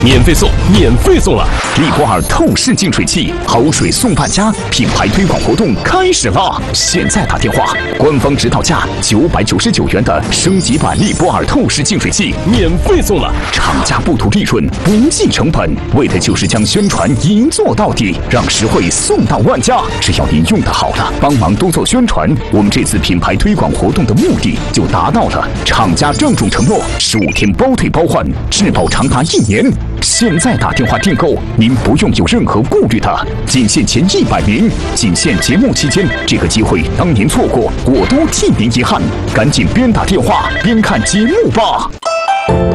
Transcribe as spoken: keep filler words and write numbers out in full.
免费送，免费送了！ 利博尔透视净水器，好水送万家，品牌推广活动开始啦！现在打电话，官方指导价九百九十九元的升级版利博尔透视净水器免费送了！ 厂家不图利润，不计成本，为的就是将宣传一做到底，让实惠送到万家。只要您用得好了，帮忙多做宣传，我们这次品牌推广活动的目的就达到了。厂家郑重承诺，十五天包退包换，质保长达一年。现在打电话订购，您不用有任何顾虑的，仅限前一百名，仅限节目期间，这个机会当您错过，我都替您遗憾。赶紧边打电话边看节目吧。